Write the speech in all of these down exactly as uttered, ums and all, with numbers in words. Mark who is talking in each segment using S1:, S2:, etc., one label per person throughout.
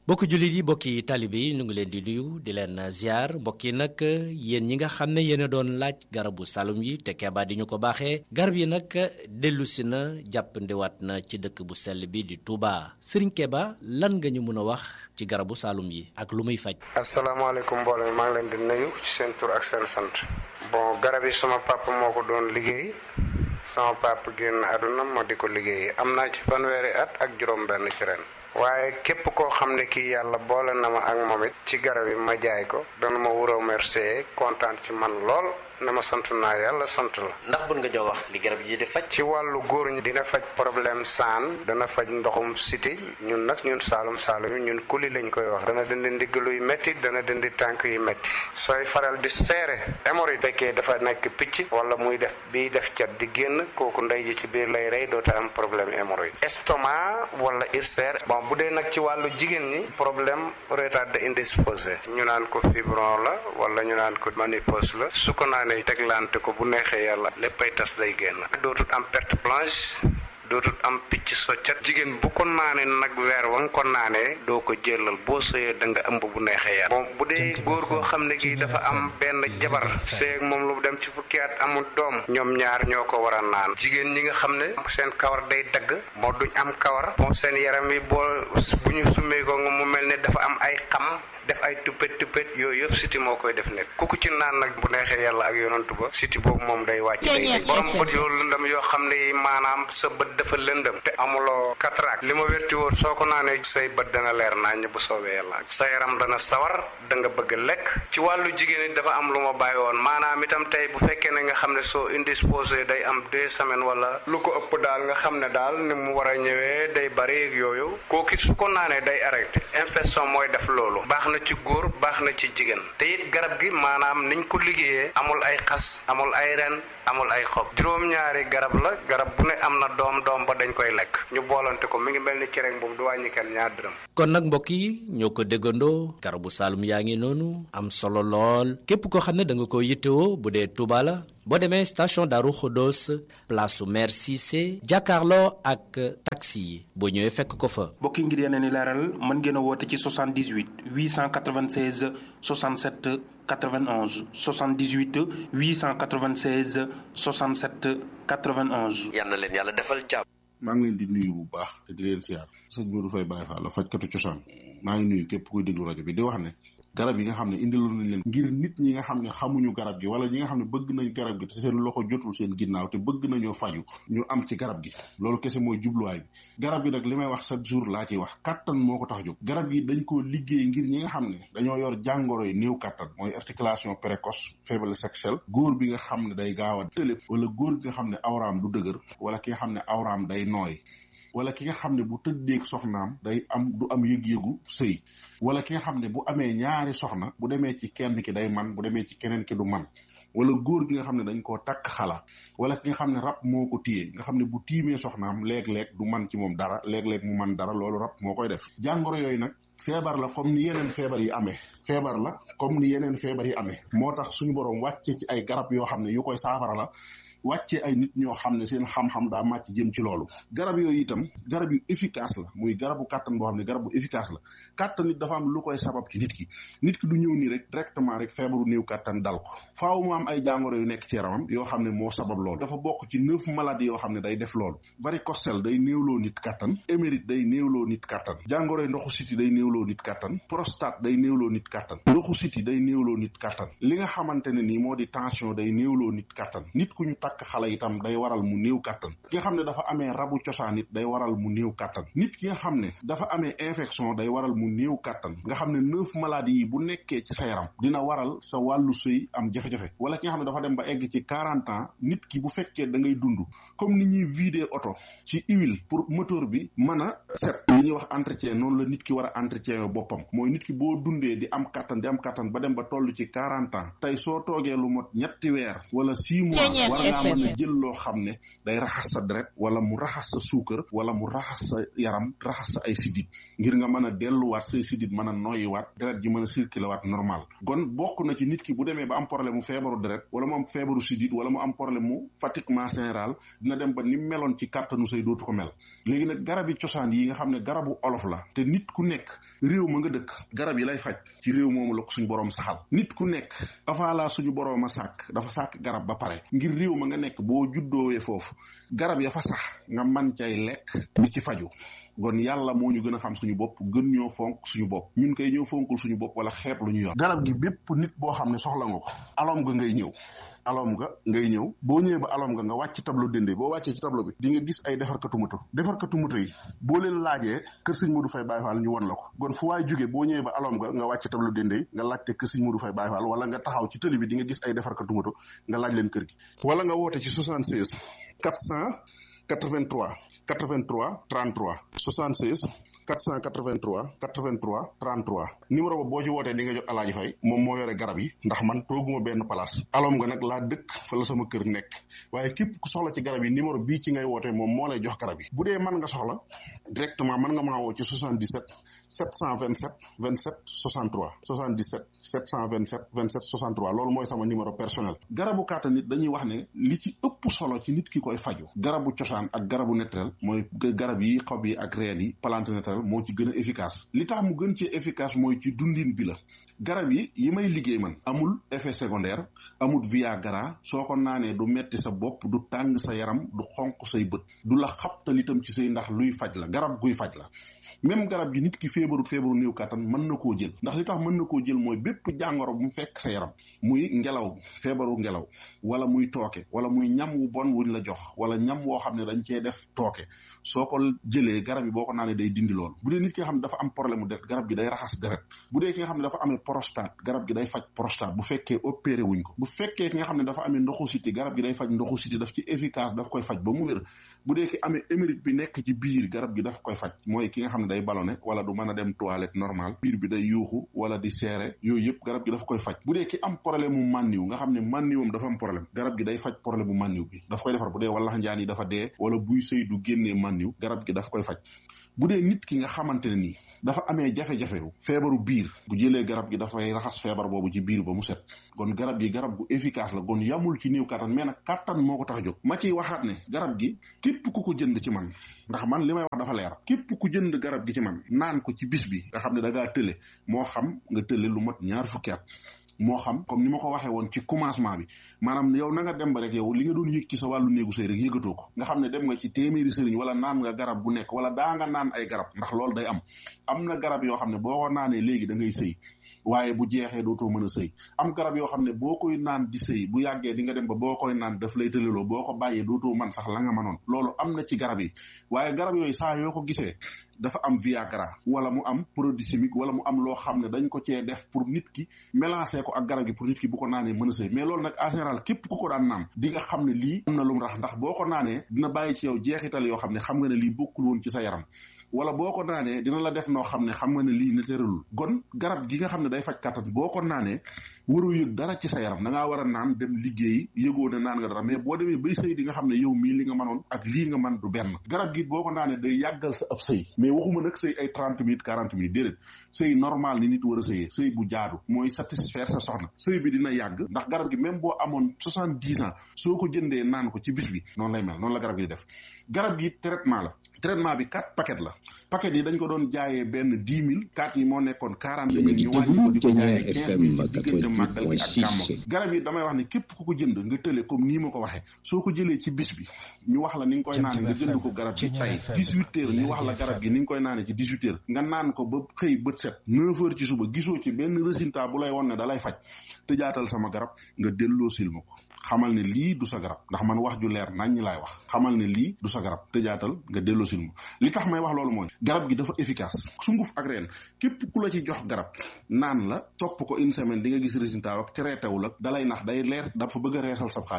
S1: bokki jullit yi bokki taalibe yi ñu ngi leen di nuyu di leen ziar mbokk yi nag yéen ñi nga xam ne yéen a doon laaj garabu salum yi te Keba di ñu ko baaxee garab yi nag dellu si na jàppandiwaat na ci dëkk bu sell bi di Touba Serigne Keba lan nga ñu mën a wax ci garabu salum yi ak lu muy faj.
S2: asalaamaaleykum mbooloo mi maa ngi leen di nuyu ci seen tur ak seen sant. bon garab yi sama papa moo ko doon liggéey sama papa génn àdduna ma di ko liggéey am naa ci fanweeri at ak juróom-benn ci ren. waaye képp koo xam ne kii yàlla boole na ma ak moom it ci garab yi ma jaay ko dana ma wuroo remercier kontaan ci man lool na ma sant naa yàlla sant la.
S1: ndax bun nga jox wax li garab yi di faj.
S2: ci wàllu góor ñi dina faj problème saan dana faj ndoxum siti ñun nag ñun saalum saalum yi ñun kuli lañ koy wax. dana dindi ndigg luy métti dana dindi tànk yu métti. sooy faral di seere hémorroïde fekkee dafa nekk picc wala muy def biy def cat di génn kooku ndey ji ci biir lay rey doota am problème hémorroïde. estomac wala ulcère bon bu dee nag ci wàllu jigéen ñi problème retardé indisposé ñu naan ko fibron la wala ñu naan ko ménopause la su ko naanee teglante ko bu neexee yàlla léppay tas day génn dootut am perte blanche dootut am picc soccat jigéen bu ko naanee nag weer wa nga ko naanee doo ko jëlal boo sëyee da nga ëmb bu neexee yàlla bon bu dee góor goo xam ne gi dafa am benn jabar seeg moom lu dem ci fukki at amul doom ñoom ñaar ñoo ko war a naan jigéen ñi nga xam ne seen kawar day dagg moo duñ am kawar bon seen yaram yi boo bu ñu summee ko nga mu mel ne dafa am ay xam def ay tuppet tuppet yooyu yëpp siti moo koy def nekk ku ko ci naan nag bu neexee yàlla ak yonantu ba siti boobu moom day wàcc day borom bët yoo lëndëm yoo xam ne maanaam sa bët dafa lëndëm te amuloo cataracte li ma wérti woon soo ko naanee say bët dana leer naññ bu soobee yàlla sa yaram dana sawar da nga bëgg lekk ci wàllu jigéen it dafa am lu ma bàyyi woon maanaam itam tey bu fekkee ne nga xam ne soo indisposé day am deux semaines wala lu ko ëpp daal nga xam ne daal ni mu war a ñëwee day bari ak yooyu kooku su ko naanee day arrêté infection mooy def loolu baax na ci góor baax na ci jigéen te it garab gi maanaam niñ ko liggéeyee amul ay xas amul ay ren amul ay xob juróom-ñaari garab la garab bu ne am na doom doom ba dañ koy lekk ñu boolante ko mi ngi mel ni cereñ boobu du wàññi kenn ñaar dërëm.
S1: kon nag mbokk yi ñoo ko déggandoo garabu Saloum yaa ngi noonu am solo lool képp koo xam ne da nga ko yittewoo bu dee Touba la boo demee station Darou Khodos place su maire Cissé jàkkaarloo ak taxi yi boo ñëwee fekk ko fa.
S3: mbokk yi ngir yeneen i leeral mën ngeen a woote ci soixante-dix-huit huit cent quatre-vingt-seize soixante-sept quatre-vingt-onze soixante-dix-huit huit cent quatre-vingt-seize soixante-sept quatre-vingt-onze.
S1: yal na leen yàlla defal jàmm.
S4: maa ngi leen di nuyu bu baax te di leen siyaar sëñ Modou Faye Baye Fall la fajkatu cosaan maa ngi nuyu képp kuy déglu rajo bi di wax ne garab yi nga xam ne indiloon nañ leen ngir nit ñi nga xam ne xamuñu garab gi wala ñi nga xam ne bëgg nañ garab gi te seen loxo jotul seen ginnaaw te bëgg nañoo faju ñu am ci garab gi loolu kese mooy jubluwaay bi garab gi nag li may wax chaque jour laa ciy wax kattan moo ko tax jóg garab yi dañ koo liggéey ngir ñi nga xam ne dañoo yor jàngoro yi néew kattan mooy articulation précoce faiblesse sexuelle góor bi nga xam ne day gaaw a tëlé wala góor bi nga xam ne awraam du dëgër wala ki nga xam ne awraam day nooy wala ki nga xam ne bu tëddeeg soxnaam day am du am yëg-yëgu sëy wala ki nga xam ne bu amee ñaari soxna bu demee ci kenn ki day man bu demee ci keneen ki du man wala góor gi nga xam ne dañ koo takk xala wala ki nga xam ne rab moo ko téye nga xam ne bu tiimee soxnaam léeg-léeg du man ci moom dara léeg-léeg mu man dara loolu rab moo koy def jàngoro yooyu nag feebar la comme ni yeneen feebar yi amee feebar la comme ni yeneen feebar yi amee moo tax suñu boroom wàcce ci ay garab yoo xam ne yu koy saafara la wàccee ay nit ñoo xam ne seen xam-xam daa màcc jëm ci loolu garab yooyu itam garab yu efficace la muy garabu kàttan boo xam ne garab bu efficace la kàttan nit dafa am lu koy sabab ci nit ki nit ki du ñëw nii rek directement rek feebaru néew kàttan dal ko faaw mu am ay jàngoro yu nekk ci yaramam yoo xam ne moo sabab loolu dafa bokk ci neuf maladies yoo xam ne day def loolu varicocèle day néewloo nit kàttan émérite day néewloo nit kàttan jàngoroy ndoxu siti day néewloo nit kàttan prostate day néewloo nit kàttan ndoxu siti day néewloo nit kàttan li nga xamante ne nii moo di tension day néewloo nit kàttan nit ku ñu takk xale itam day waral mu néew kàttan ki nga xam ne dafa amee rabu cosaan it day waral mu néew kàttan nit ki nga xam ne dafa amee infection day waral mu néew kàttan nga xam ne neuf maladies yi bu nekkee ci sa yaram dina waral sa wàllu sëy am jafe-jafe wala ki nga xam ne dafa dem ba egg ci quarante ans nit ki bu fekkee da ngay dund comme ni ñuy vider oto ci huile pour moteur bi mën a set li ñuy wax entretien noonu la nit ki war a entretien boppam mooy nit ki boo dundee di am kàttan di am kàttan ba dem ba toll ci quarante ans tey soo toogee lu mot ñetti weer wala six mois war ngaa mën a jël loo xam ne day raxas sa deret wala mu raxas sa suukar wala mu raxas sa yaram raxas sa ay sidit ngir nga mën a delluwaat say sidit mën a noyyiwaat deret ji mën a circuler waat normal kon bokk na ci nit ki bu demee ba am problème mu feebaru deret wala mu am feebaru sidit wala mu am problème mu fatiguement général dina dem ba ni meloon ci kàttanu say dootu ko mel léegi nag garabi cosaan yi nga xam ne garabu olof la te nit ku nekk réew ma nga dëkk garab yi lay faj ci réew moomu la ko suñu boroom saxal nit ku nekk avant la suñu boroom a sàkk dafa sàkk garab ba pare ngir réew ma nga nekk boo juddoowee foofu garab ya fa sax nga man cay lekk di ci faju kon yàlla moo ñu gën a xam suñu bopp gën ñoo fonk suñu bopp ñun koy ñoo fonkul suñu bopp wala xeeb lu ñu yor garab gi bépp nit boo xam ne soxla nga ko alom nga ngay ñëw alom nga ngay ñëw boo ñëwee ba alom nga nga wàcc tableau dende boo wàccee ci tableau bi di nga gis ay defarkatu moto defarkatu moto yi boo leen laajee kër sëñ Modou Faye Baye Fall ñu won la ko kon fu waay jógee boo ñëwee ba alom nga nga wàcc tableau dende yi nga laajte kër sëñ Modou Faye Baye Fall wala nga taxaw ci tëli bi di nga gis ay defarkatu moto nga laaj leen kër gi wala nga woote ci soixante-seize quatre cent quatre-vingt-trois quatre-vingt-trois trente-trois soixante-seize quatre cent quatre-vingt-trois quatre-vingt-trois trente-trois numéro ba boo ci wootee di nga jot Alaaji Fay moom moo yore garab yi ndax man tooguma benn place alom nga nag laa dëkk fa la sama kër nekk waaye képp ku soxla ci garab yi numéro bii ci ngay wootee moom moo lay jox garab yi bu dee mën nga soxla directement mën nga maa woo ci soixante-dix-sept sept cent vingt-sept vingt-sept soixante-trois soixante-dix-sept sept cent vingt-sept vingt-sept soixante-trois loolu mooy sama numéro personnel garabu kàttan nit dañuy wax ne li ci ëpp solo ci nit ki koy faju garabu cosaan ak garabu naturel mooy garab yi xob yi ak reen yi plante naturel moo ci gën a efficace li tax mu gën ci efficace mooy ci dundin bi la garab yi yi may liggéey man amul effet secondaire amul viagra soo ko naanee du metti sa bopp du tàng sa yaram du xonq say bët du la xabtal itam ci say ndax luy faj la garab guy faj la même garab gi nit ki feebarut feebaru néew kàttan mën na koo jël ndax li tax mën na koo jël mooy bépp jàngoro bu mu fekk sa yaram muy ngelaw feebaru ngelaw wala muy tooke wala muy ñam wu bon wuñ la jox wala ñam woo xam ne dañ cee def tooke soo ko jëlee garab yi boo ko naanee day dindi loolu bu dee nit ki nga xam ne dafa am problème mu deret garab gi day raxas deret bu dee ki nga xam ne dafa amee prostate garab gi day faj prostate bu fekkee opéré wuñ ko bu fekkee ki nga xam ne dafa amee ndoxu siti garab gi day faj ndoxu siti daf ci efficace daf koy faj ba mu wér bu dee ki amee émérite bi nekk ci biir garab gi daf koy faj mooy ki nga xam ne day ballonné wala du mën a dem toilette normal biir bi day yuuxu wala di seere yooyu yëpp garab gi daf koy faj bu dee ki am problème mu mànniw nga xam ne mànniwam dafa am problème garab gi day faj problème mu mànniw bi daf koy defar bu dee walax njaan yi dafa dee wala buy sëy du génnee mànniw garab gi daf koy faj bu dee nit ki nga xamante ne nii dafa amee jafe-jafe feebaru biir bu jëlee garab gi dafay raxas feebar boobu ci biir ba mu set kon garab gi garab gu efficace la kon yamul ci néew kattan mais nag kattan moo ko tax a jóg ma ciy waxaat ne garab gi képp ku ko jënd ci man ndax man li may wax dafa leer képp ku jënd garab gi ci man naan ko ci bis bi nga xam ne da ngaa tële moo xam nga tële lu mat ñaar fukki at moo xam comme ni ma ko waxee woon ci commencement bi maanaam yow na nga dem ba rek yow li nga doon yëg ci sa wàllu néegu sëy rek yëgatoo ko nga xam ne dem nga ci téeméeri sëriñ wala naan nga garab bu nekk wala daa nga naan ay garab ndax loolu day am am na garab yoo xam ne boo ko naanee léegi da ngay sëy waaye bu jeexee dootoo mën a sëy am garab yoo xam ne boo koy naan di sëy bu yàggee di nga dem ba boo koy naan daf lay tëleloo boo ko bàyyee dootoo man sax la nga mënoon loolu am na ci garab yi waaye garab yooyu saa yoo ko gisee dafa am viagra wala mu am produit chimique wala mu am loo xam ne dañ ko cee def pour nit ki mélanger ko ak garab gi pour nit ki bu ko naanee mën a sëy mais loolu nag en général képp ku ko daan naan di nga xam ne lii am na lu mu rax ndax boo ko naanee dina bàyyi ci yow jeexital yoo xam ne xam nga ne lii bokkul woon ci sa yaram wala boo ko naanee dina la def noo xam ne xam nga ne lii naturelul gon garab gi nga xam ne day faj kattan boo ko naanee waroo yëg dara ci sa yaram da ngaa war a naan dem liggéey yëgoo ne naan nga dara mais boo demee bay sëy di nga xam ne yow mii li nga mënoon ak lii nga mën du benn garab gi boo ko naanee day yàggal sa ab sëy mais waxuma nag sëy ay trente minutes quarante minutes déedéet sëy normal ni nit war a sëyee sëy bu jaadu mooy satisfaire sa soxna sëy bi dina yàgg ndax garab gi même boo amoon soixante dix ans soo ko jëndee naan ko ci bis bi noonu lay mel noonu la garab gi def garab gi traitement la traitement bi quatre paquet la paquet yi dañ ko doon jaayee benn dix mille quatre yi moo nekkoon quarante mille ñu wàññi ko di ko jaayee quinze mille diggante màggal gi ak gàmmu garab yi damay wax ne képp ku ko jënd nga tële comme nii ma ko waxee soo ko jëlee ci bis bi ñu wax la ni nga koy naane nga jënd ko garab gi tay dix-huit heures ñu wax la garab gi ni nga koy naane ci dix-huit heures nga naan ko ba xëy bët set neuf heures ci suba gisoo ci benn résultat bu lay won ne da lay faj te jaatal sama garab nga delloo sil ma ko xamal ne lii du sa garab ndax man wax ju leer nañ ñi laay wax xamal ne lii du sa garab te jaatal nga delloo sil ma li tax may wax loolu mooy garab gi dafa efficace sunguf ak reen képp ku la ci jox garab naan la topp ko une semaine di nga gis résultat ak traité wu la dalay nax day leer dafa bëgg a reesal sa xaalis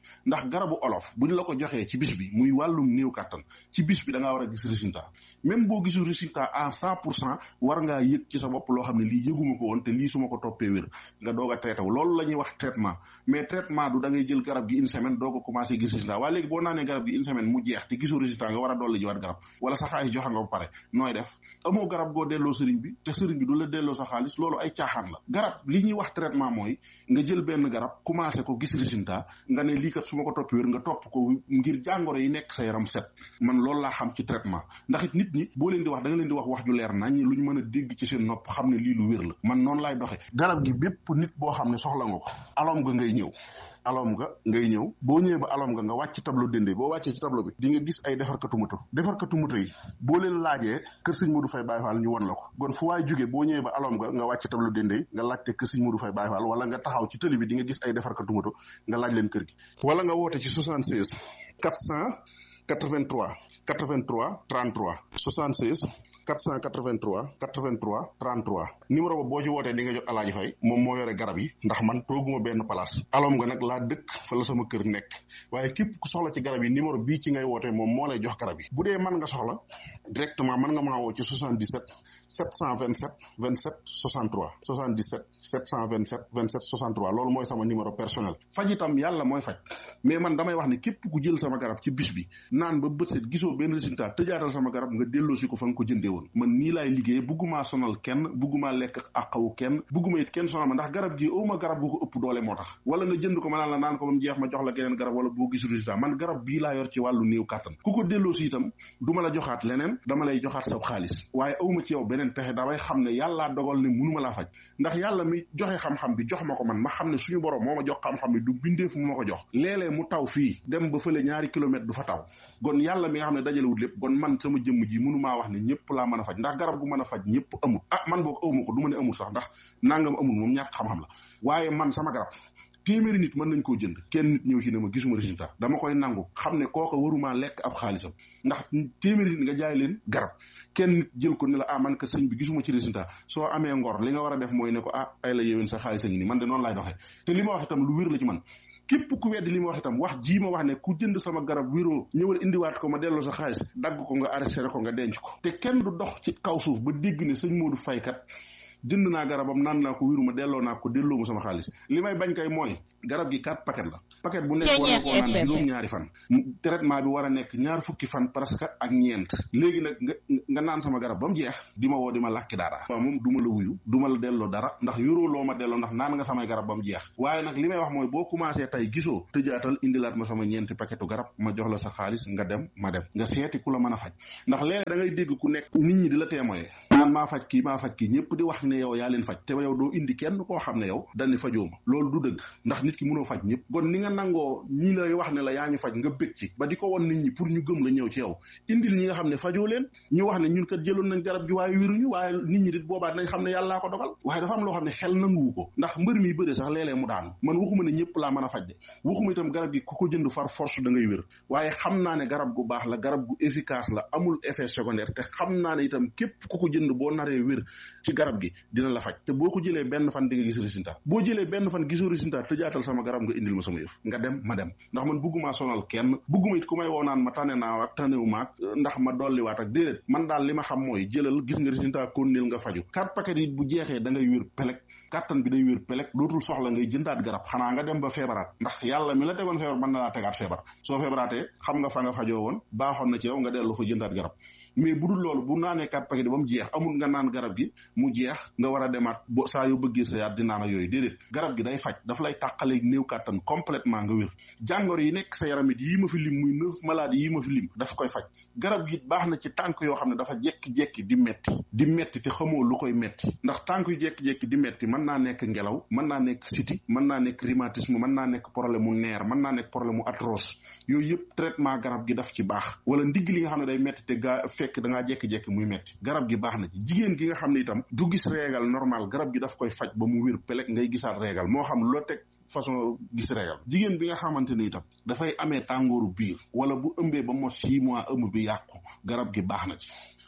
S4: ndax garabu olof buñ la ko joxee ci bis bi muy wàllum néew kàttan ci bis bi da ngaa war a gis résultat même boo gisul résultat à cent pour cent war ngaa yëg ci sa bopp loo xam ne lii yëguma ko woon te lii su ma ko toppee wér nga doog a traité wu loolu la ñuy wax traitement mais traitement du da ngay jël garab gi une semaine doog a commencé gis résultat waaye léegi boo naanee garab gi une semaine mu jeex te gisoo résultat nga war a dolli jiwaat garab wala sa xaalis joxe nga ba pare nooy def amoo garab goo delloo sëriñ bi te sëriñ bi du la delloo sa xaalis loolu ay caaxaan la garab li ñuy wax traitement mooy nga jël benn garab commencé ko gis résultat nga ne lii kat su ma ko toppee wér nga topp ko ngir jàngoro yi nekk sa yaram set man loolu laa xam ci traitement ndax it nit ñi boo leen di wax da nga leen di wax wax ju leer nañ lu ñu mën a dégg ci seen nopp xam ne lii lu wér la man noonu laay doxe garab gi bépp nit boo xam ne soxla nga ko alom nga ngay ñëw alom nga ngay ñëw boo ñëwee ba alom nga nga wàcc tableau dende boo wàccee ci tableau bi di nga gis ay defarkatu moto defarkatu moto yi boo leen laajee kër sëñ Modou Faye Baye Fall ñu won la ko kon fu waay jógee boo ñëwee ba alom nga nga wàcc tableau dende nga laajte kër sëñ Modou Faye Baye Fall wala nga taxaw ci tëli bi di nga gis ay defarkatu moto nga laaj leen kër gi wala nga woote ci soixante-seize quatre cent quatre-vingt-trois quatre-vingt-trois trente-trois soixante-seize quatre cent quatre-vingt-trois quatre-vingt-trois trente-trois numéro ba boo ci wootee di nga jot Alaaji Fay moom moo yore garab yi ndax man tooguma benn place alom nga nag laa dëkk fa la sama kër nekk waaye képp ku soxla ci garab yi numéro bii ci ngay wootee moom moo lay jox garab yi bu dee mën nga soxla directement mën nga maa woo ci soixante-dix-sept sept cent vingt-sept vingt-sept soixante-trois soixante-dix-sept sept cent vingt-sept vingt-sept soixante-trois loolu mooy sama numéro personnel faj itam yàlla mooy faj mais man damay wax ne képp ku jël sama garab ci bis bi naan ba bët set gisoo benn résultat tëjaatal sama garab nga delloosi ko fa nga ko jëndee woon man nii laay liggéey bugguma sonal kenn bugguma lekk àqawu kenn bugguma it kenn sonal ma ndax garab gi awma garab bu ko ëpp doole moo tax wala nga jënd ko ma naan la naan ko ba mu jeex ma jox la geneen garab wala boo gis résultat man garab bii laa yor ci wàllu néew kàttan ku ko delloosi itam du ma la joxaat leneen dama lay joxaat sa xaalis waaye awma ci yow beneen pexe damay xam ne yàllaa dogal ne mënuma laa faj ndax yàlla mi joxe xam-xam bi jox ma ko man ma xam ne suñu borom moo ma jox xam-xam bi du bindeef mu ma ko jox léeg-léeg mu taw fii dem ba fële ñaari kilomètre du fa taw gon yàlla mi nga xam ne dajalewut lépp gon man sama jëmm ji mënumaa wax ne ñëpp laa mën a faj ndax garab gu mën a faj ñëpp amul ah man boog awma ko du ma ne amul sax ndax nangam amul moom ñàkk xam-xam la waaye man sama garab téeméeri nit mën nañ koo jënd kenn nit ñëw ci ne ma gisuma résultat dama koy nangu xam ne kooka waruma lekk ab xaalisam ndax téeméeri nit nga jaay leen garab kenn nit jël ko ne la ah man ka sëñ bi gisuma ci résultat soo amee ngor li nga war a def mooy ne ko ah ay la yéwén sa xaalis a ngi nii man de noonu laay doxee te li ma wax itam lu wér la ci man képp ku weddi li ma wax itam wax jii ma wax ne ku jënd sama garab wéroo ñëwal indiwaat ko ma delloo sa xaalis dagg ko nga arrêté ko nga denc ko te kenn du dox ci kaw suuf ba dégg ne sëñ Modou Faye kat jënd naa garabam naan naa ko wiru ma delloo naa ko delloo ma sama xaalis li may bañ kay mooy garab gi quatre paquet la paquet bu nekk war na koo naan juróom ñaari fan traitement bi war a nekk ñaar fukki fan presque ak ñeent léegi nag nga nga naan sama garab ba mu jeex di ma woo di ma làkki dara waaw moom du ma la wuyu du ma la delloo dara ndax yoroo loo ma delloo ndax naan nga samay garab ba mu jeex waaye nag li may wax mooy boo commencé tey gisoo tëjaatal indilaat ma sama ñeenti paquetu garab ma jox la sa xaalis nga dem ma dem nga seeti ku la mën a faj ndax léeg da ngay dégg ku nekk nit ñi di la témoigner naan maa faj kii maa faj kii ñëpp di wax ne yow yaa leen faj te yow doo indi kenn koo xam ne yow dani fajoo ma loolu du dëgg ndax nit ki mënoo faj ñëpp kon ni nga nangoo ñi lay wax ne la yaa ñu faj nga bëgg ci ba di ko won nit ñi pour ñu gëm la ñëw ci yow indil ñi nga xam ne fajoo leen ñu wax ne ñun kat jëloon nañ garab gi waaye wéruñu waaye nit ñi dit boobaa dinañ xam ne yàllaa ko dogal waaye dafa am loo xam ne xel nanguwu ko ndax mbër mi bëre sax léeg-léeg mu daanu man waxuma ne ñëpp laa mën a faj de waxuma itam garab gi ku ko jënd far force da ngay wér waaye xam naa ne garab gu baax la garab gu efficace la amul effet secondaire te xam naa ne itam képp ku ko jënd boo naree wér ci garab gi dina la faj te boo ko jëlee benn fan di nga gis résultat boo jëlee benn fan gisoo résultat tëjaatal sama garab nga indil ma sama yëf nga dem ma dem ndax man bugguma sonal kenn bugguma it ku may woo naan ma tane naa ak tanewu maak ndax ma dolliwaat ak déedéet man daal li ma xam mooy jëlal gis nga résultat konnil nga faju quatre paquet yi bu jeexee da ngay wér pelek kàttan bi day wér pelek dootul soxla ngay jëndaat garab xanaa nga dem ba feebaraat ndax yàlla mi la tegoon feebar mën na laa tegaat feebar soo feebaraatee xam nga fa nga fajoo woon baaxoon na ci yow nga dellu fa jëndaat garab mais bu dul loolu bu naanee quatre paquet ba mu jeex amul nga naan garab gi mu jeex nga war a demaat bo saa yu bëggee sa yaat di naan ak yooyu déedéet garab gi day faj daf lay tàqale néew kàttan complètement nga wér jàngoro yi nekk sa yaram it yii ma fi lim muy neuf maladies yii ma fi lim daf koy faj garab gi baax na ci tànk yoo xam ne dafa jekki-jekki di metti di metti te xamoo lu koy metti ndax tànk yu jekki-jekki di metti mën naa nekk ngelaw mën naa nekk siti mën naa nekk rhumatisme mën naa nekk problème mu neer mën naa nekk problème mu arthrose yooyu yëpp traitement garab gi daf ci baax wala ndigg li nga xam ne day metti te gaa fekk da ngaa jekki-jekki muy metti garab gi baax na ci jigéen gi nga xam ne itam du gis régal normal garab gi daf koy faj ba mu wér pelek ngay gisaat régal moo xam lu la teg façon gis régal jigéen bi nga xamante ni itam dafay amee tàngooru biir wala bu ëmbee ba mos six mois ëmb bi yàqu garab gi baax na ci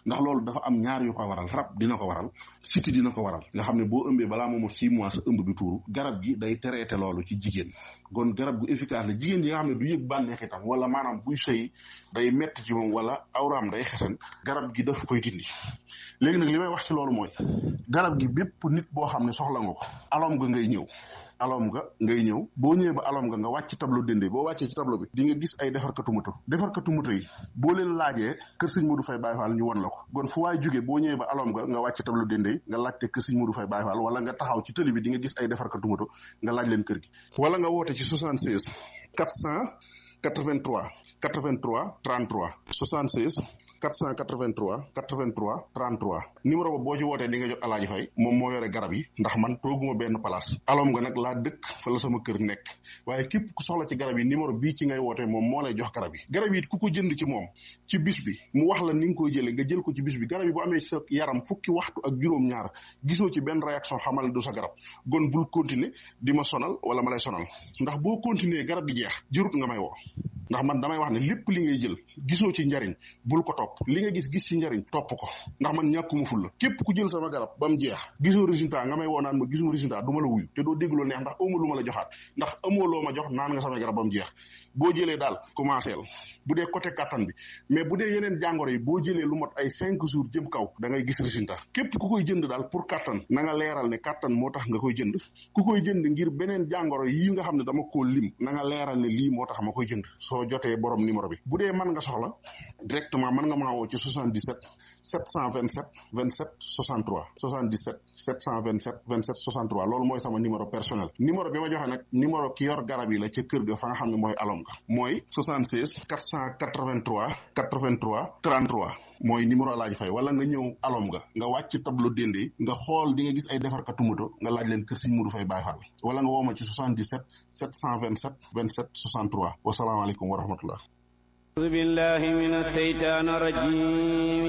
S4: ndax loolu dafa am ñaar yu ko waral rab dina ko waral siti dina ko waral nga xam ne boo ëmbee balaa moomu six mois sa ëmb bi tuuru garab gi day traité loolu ci jigéen kon garab gu efficace la jigéen yi nga xam ne du yëg bànneex itam wala maanaam buy sëy day metti ci moom wala awraam day xesan garab gi daf koy dindi léegi nag li may wax ci loolu mooy garab gi bépp nit boo xam ne soxla nga ko alom nga ngay ñëw alom nga ngay ñëw boo ñëwee ba alom nga nga wàcc tableau dende boo wàccee ci tableau bi di nga gis ay defarkatu moto defarkatu moto yi boo leen laajee kër sëñ Modou Faye Baye Fall ñu won la ko kon fu waay jógee boo ñëwee ba alom nga nga wàcc tableau dende nga laajte kër sëñ Modou Faye Baye Fall wala nga taxaw ci tëli bi di nga gis ay defarkatu moto nga laaj leen kër gi wala nga woote ci soixante-seize quatre cent quatre-vingt-trois quatre-vingt-trois trente-trois soixante-seize quatre cent quatre-vingt-trois quatre-vingt-trois trente-trois numéro ba boo ci wootee di nga jot Alaaji Fay moom moo yore garab yi ndax man tooguma benn place alom nga nag laa dëkk fa la sama kër nekk waaye képp ku soxla ci garab yi numéro bii ci ngay wootee moom moo lay jox garab yi garab yi ku ko jënd ci moom ci bis bi mu wax la ni nga koy jëlee nga jël ko ci bis bi garab yi bu amee ci sa yaram fukki waxtu ak juróom-ñaar gisoo ci benn réaction xamal du sa garab gon bul continuer di ma sonal wala ma lay sonal ndax boo continuer garab gi jeex jërut nga may woo ndax man damay wax ne lépp li ngay jël gisoo ci njariñ bul ko topp li nga gis gis ci njariñ topp ko ndax man ñàkkuma ful la képp ku jël sama garab ba mu jeex gisoo résultat nga may woo naan ma gisuma résultat du ma la wuyu te doo dégloo neex ndax amoo lu ma la joxaat ndax amoo loo ma jox naan nga sama garab ba mu jeex boo jëlee daal commencé la bu dee côté kattan bi mais bu dee yeneen jàngoro yi boo jëlee lu mot ay cinq jours jëm kaw da ngay gis résultat képp ku koy jënd daal pour kattan na nga leeral ne kattan moo tax nga koy jënd ku koy jënd ngir beneen jàngoro yi nga xam ne dama koo lim na nga leeral ne lii moo tax ma koy jënd soo jotee borom numéro bi bu dee mën nga soxla directement mën nga maa woo ci soixante-dix-sept sept cent vingt-sept vingt-sept soixante-trois soixante-dix-sept sept cent vingt-sept vingt-sept soixante-trois loolu mooy sama numéro personnel numéro bi ma joxe nag numéro ki yor garab yi la ca kër ga fa nga xam ne mooy alom ga mooy soixante-seize quatre cent quatre-vingt-trois quatre-vingt-trois trente-trois mooy numéro Alaaji Fay wala nga ñëw alom nga nga wàcc tableau dende nga xool di nga gis ay defarkatu moto nga laaj leen kër sëñ Modou Faye Baye Fall wala nga woo ma ci soixante-dix-sept sept cent vingt-sept vingt-sept soixante-trois wasalaamaaleykum wa rahmatullah
S5: أعوذ بالله من الشيطان الرجيم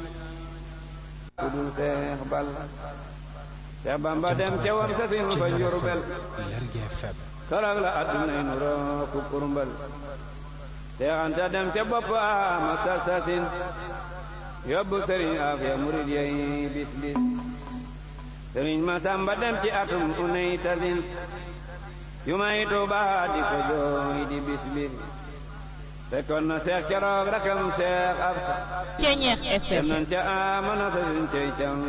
S5: kudul Seex Balla Seex Bamba dem ca wam sasin fa Njurbel keroog la addunay nuroo ku kurmbal Seex Anta dem ca boppa ma sasin yóbbu Sëriñ Afiya murid yey bis bis Sëriñ Masamba dem ci atum unay tasin yu may Tuuba di ko jooy di bis bis fekkoon na Seex keroog rakam Seex Absa
S6: Ceñeex F M
S5: dem nañ ca amana sa sin cey cam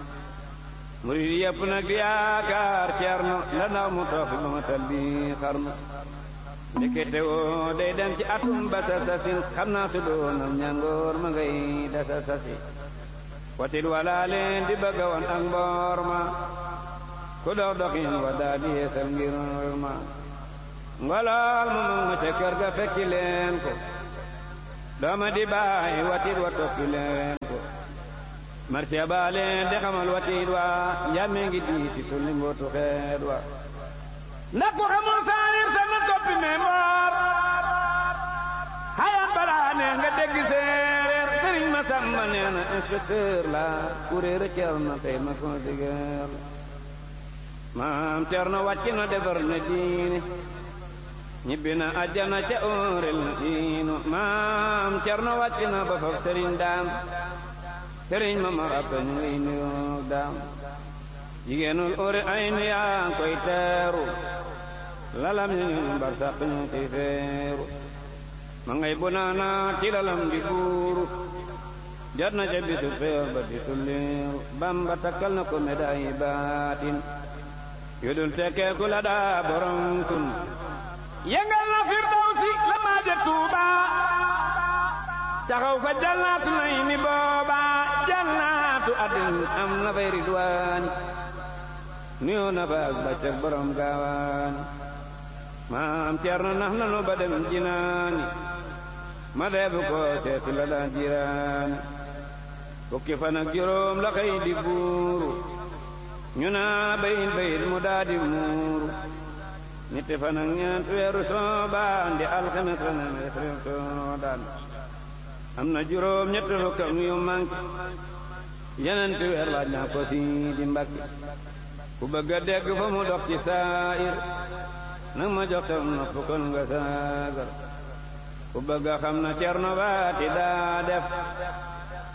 S5: murid yëpp nag di yaakaar Ceerno la ndaw mu toog fi ba ma tal bi xarnu ndekete woo day dem ci atum ba sa sasin xam naa su doonam ñangoor ma ngay dasa sasi watil wala leen di bëgga woon ak mboor ma ku dox doxin wa daa di yeesal ngir ma ngolol mu mag ma ca kër ga fekki leen ko dooma di bàyyi watit wa toppi leen ko marché ba leen di xamal watit wa njàmme ngi diiti tulli mbootu xeet wa ndax ku xamul saanim sa na toppi memboor xayam balaa ne nga dégg séeréer sëriñ ma sàmba nee na inspecteur la kuréer Cerno tey ma ko digal maam Cerno wàcc na defar na diine ñibbi na àjjana ca óorel na diinu maam Cerno wàcc na ba faf sëriñ daam sëriñ ma mar abta ñu ngi nuyu daam jigéenul óore ay nu yaa koy teeru lalam ñu ñu mbar sàq ñu ci feeru ma ngay bu naana ci lalam di buuru jot na ca bisu feer ba di tulliru Bamba takkal na ko médaille baatin yu dul tekkeeku la daa borom kun yëngal na firdawsi la maaja Tuuba taxaw fa jannaatu nay ni booba jannaatu adin am na fay ridwaani nuyoo na fa ak baccak borom gaawaani maam Cerno nax nanu ba dem jinaani ma deebu ko seeti la daan jiraani fukki fan ak juróom la xëy di buuru ñu naa bayit bayit mu daa di muuru ñetti fan ak ñeent weeru soobaan di alxames la ne weeru soodaan am na juróom ñetti fukkam yu manki yeneen ti weer laaj naa ko si di Mbàkke ku bëgg a dégg fa mu dox ci saayir nag ma jox tam nopp kon nga saagar ku bëgg a xam na Cerno baati daa def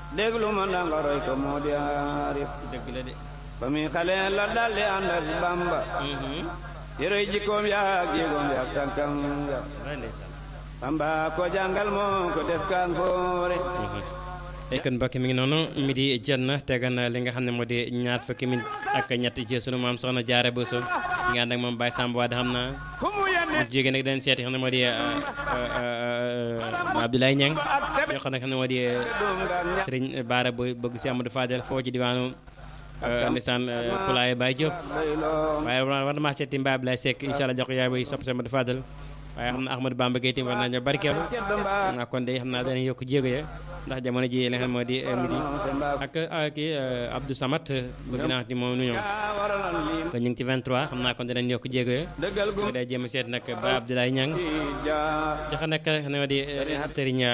S5: déglu ma ndanga roy ko moo di aarif
S6: dëgg la de
S5: ba muy xale la daldi ànd ak Bamba yërëy jikkoom yaak jéegoom yaak tànkam ya Bamba ko jàngal moo ko def kaan foore
S6: ay kon mbokk mi ngi noonu midi jot na tegan li nga xam ne moo di ñaar fukki minute ak ñett ci sunu maam soxna Jaara Bousso nga ànd ak moom Baye Samb Wade xam naa mu jógee nag dañ seeti xam ne moo di Abdoulaye Niang ñoo xam ne xam ne moo di Serigne Bara Boy bëgg si Amadou Fadel foo ci diwaanu ndeysaan Poulaye Baye Diop waaye war na maa seeti Mbaye Abdoulaye Seck incha allah jox ko yaay boy sopp si Amadou Fadel waaye xam na Ahmadou Bamba Gueye tamit war naa ñoo barkeelu naa kon day xam naa danañ yokk jéego ya ndax jamono ji li nga xam moo di midi ak kii Abdou Samad bëgg naa ni moom nu ñëw kon ñu ngi ci vingt-trois xam naa kon danañ yokk jéego ya su dee jéem a seet nag ba Abdoulaye Niang joxe nag xam ne moo di Serigne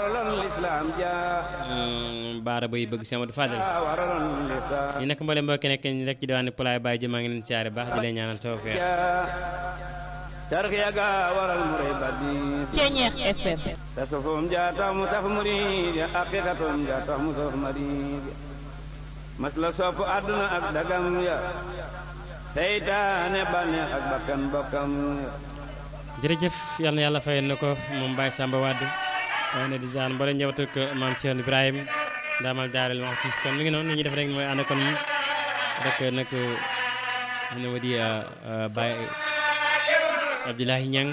S6: Bara Boy bëgg si Amadou Fadel ñu nekk mboolem mbokki nekk rek ci diwaanu Poulaye Baye Diop maa ngi leen siyaare baax di leen ñaanal tawfeex
S5: tarxiya ga waral muray badi
S7: Ceñeex F M
S5: tasofum ja tax mu saf murid haqiqatum ja tax mu saf murid mas la sopp àdduna ak dagam ya seytaane bànneex ak bakkan bokkam ya
S6: jërëjëf yal na yàlla fayal na ko moom Baye Samba Wade waaye ne di zaan mboola njabootuk maam Thierno Ibrahima daamal daarel wax ci kon mi ngi noonu li ñuy def rek mooy ànd kon rek nag am na ma di Baye Abdoulaye Niang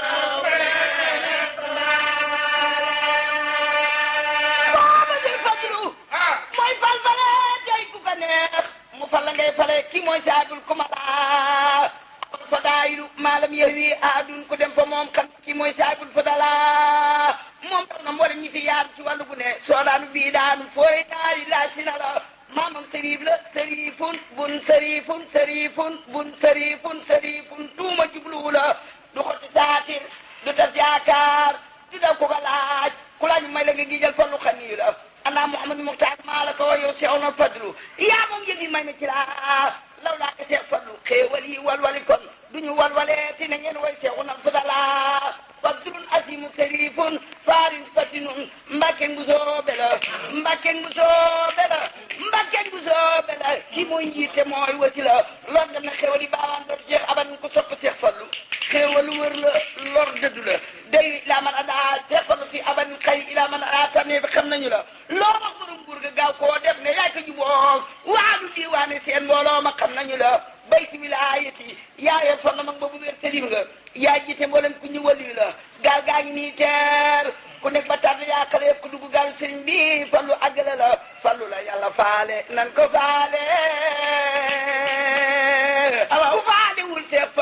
S8: mooy fal fale day ku ko neex mu fal la ngay fale ki mooy saadul kumala fa daayiru maalam yahwi aadun ku dem fa moom xam ki mooy saadul fadala moom tax na mboolem ñi fi yaar ci wàllu bu ne soo daanu bii daanu fooy daari laa si na la maamam sëriif la sëriifun bun sëriifun sëriifun bun sëriifun sëriifun tuuma jubluwu la du xoti saatir du tas yaakaar du daw ko ko laaj ku laaj may la nga gijal fallu xanii la ana Mouhamadou Mokhtar maa la ko yow seew na fadlu yaa moom yëf yi may na ci laa law laa ko seex fadlu xéewal yi walwali kon duñu walwalee ti na ngeen way seexu nal fadala fadlun asimu sëriifun faarin fatinun mbakken bu soobe la mbakken bu soobe la mbakken bu soobe la ki mooy njiite mooy wasi la lor dem na xéewal yi baawaan dootu jeex aban ko sopp seex fallu xéewal wër la lor dëddu la day ilaa man adaa seex fallu si aban xëy ilaa man adaa tànnee bi xam nañu la loo wax borom nguur ga gaaw koo def ne yaay ko jubóog waalu diiwaane seen mbooloo ma xam nañu la bayti wilaayati yaa yor sonn mag boobu wér sëlim nga yaa jiite mboolem ku ñu wali la gaal gaa ngi nii teer ku nekk ba tàdd yaa xale yëpp ku dugg gaalu sëriñ bi fallu àggale la fallu la yàlla faale nan ko faale awa u faale wul seef